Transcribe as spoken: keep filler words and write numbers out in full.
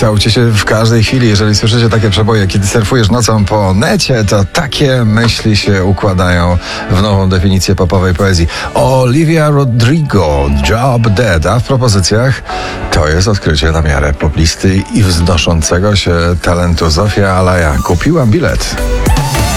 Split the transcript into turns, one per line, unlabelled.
kształcie się w każdej chwili. Jeżeli słyszycie takie przeboje, kiedy surfujesz nocą po necie, to takie myśli się układają w nową definicję popowej poezji. Olivia Rodrigo, Job Dead, a w propozycjach to jest odkrycie na miarę poplisty i wznoszącego się talentu. Zofia Alaja. Kupiłam bilet.